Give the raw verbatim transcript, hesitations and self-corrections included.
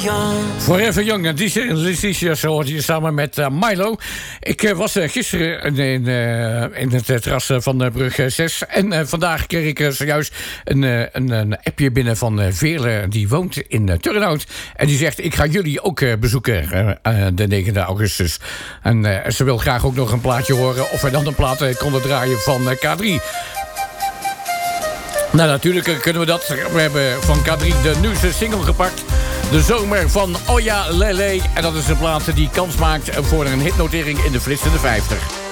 Forever Young, en die Letitia, zo hoorde je samen met uh, Milo. Ik uh, was uh, gisteren in, uh, in het uh, terras uh, van uh, Brug zes. En uh, vandaag kreeg ik uh, zojuist een, uh, een, een appje binnen van uh, Veerle. Die woont in uh, Turnhout. En die zegt, ik ga jullie ook uh, bezoeken uh, uh, de negende augustus. En uh, ze wil graag ook nog een plaatje horen. Of wij dan een plaat uh, konden draaien van uh, K drie. Nou, natuurlijk kunnen we dat. We hebben van K drie de nieuwste single gepakt. De zomer van Oya Lele. En dat is een plaat die kans maakt voor een hitnotering in de flitsende vijftig.